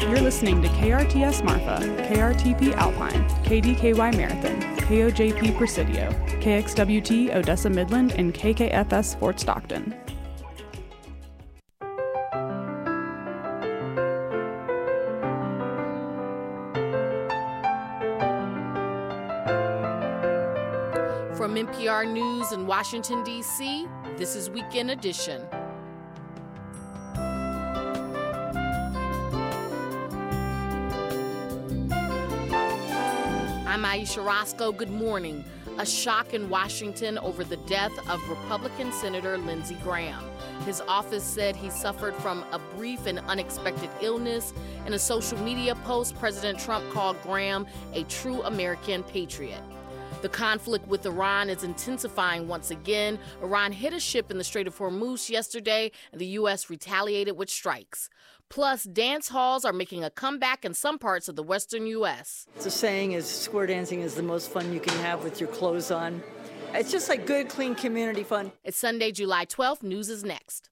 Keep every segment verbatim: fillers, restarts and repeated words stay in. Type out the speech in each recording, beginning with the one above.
You're listening to K R T S Marfa, K R T P Alpine, K D K Y Marathon, K O J P Presidio, K X W T Odessa Midland, and K K F S Fort Stockton. From N P R News in Washington, D C, this is Weekend Edition. I'm Aisha Roscoe. Good morning. A shock in Washington over the death of Republican Senator Lindsey Graham. His office said he suffered from a brief and unexpected illness. In a social media post, President Trump called Graham a true American patriot. The conflict with Iran is intensifying once again. Iran hit a ship in the Strait of Hormuz yesterday, and the U S retaliated with strikes. Plus, dance halls are making a comeback in some parts of the western U S. The saying is square dancing is the most fun you can have with your clothes on. It's just like good, clean community fun. It's Sunday, July twelfth. News is next.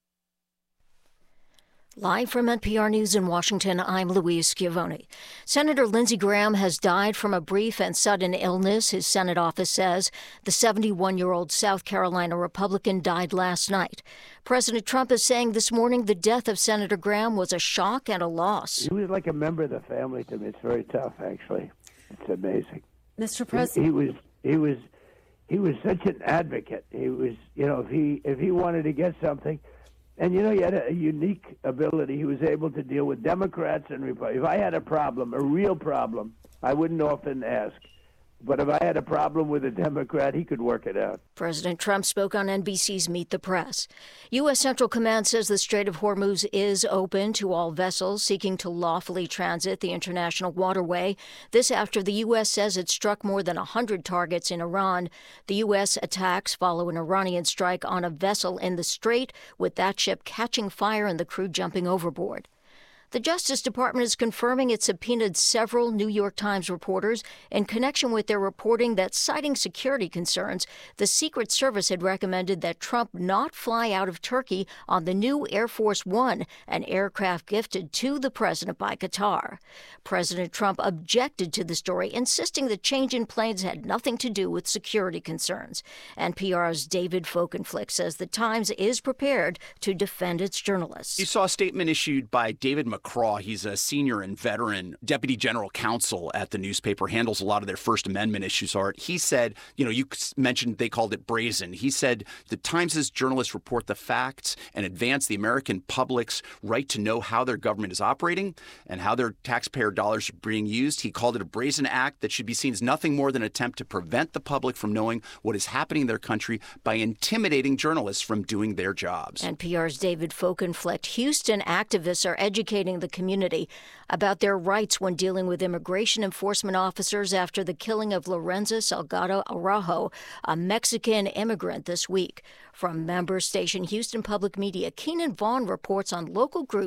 Live from N P R News in Washington, I'm Louise Schiavone. Senator Lindsey Graham has died from a brief and sudden illness, his Senate office says. The seventy-one-year-old South Carolina Republican died last night. President Trump is saying this morning the death of Senator Graham was a shock and a loss. He was like a member of the family to me. It's very tough, actually. It's amazing. Mister President, he, he was he was he was such an advocate. He was, you know, if he if he wanted to get something. And, you know, he had a unique ability. He was able to deal with Democrats and Republicans. If I had a problem, a real problem, I wouldn't often ask. But if I had a problem with a Democrat, he could work it out. President Trump spoke on N B C's Meet the Press. U S. Central Command says the Strait of Hormuz is open to all vessels seeking to lawfully transit the international waterway. This after the U S says it struck more than one hundred targets in Iran. The U S attacks follow an Iranian strike on a vessel in the strait, with that ship catching fire and the crew jumping overboard. The Justice Department is confirming it subpoenaed several New York Times reporters in connection with their reporting that, citing security concerns, the Secret Service had recommended that Trump not fly out of Turkey on the new Air Force One, an aircraft gifted to the president by Qatar. President Trump objected to the story, insisting the change in planes had nothing to do with security concerns. N P R's David Folkenflik says the Times is prepared to defend its journalists. You saw a statement issued by David McCraw. He's a senior and veteran deputy general counsel at the newspaper, handles a lot of their First Amendment issues. Art. He said, you know, you mentioned they called it brazen. He said the Times' journalists report the facts and advance the American public's right to know how their government is operating and how their taxpayer dollars are being used. He called it a brazen act that should be seen as nothing more than an attempt to prevent the public from knowing what is happening in their country by intimidating journalists from doing their jobs. N P R's David Folkenflik. Houston activists are educating the community about their rights when dealing with immigration enforcement officers after the killing of Lorenza Salgado Araujo, a Mexican immigrant, this week. From member station Houston Public Media, Keenan Vaughn reports on local groups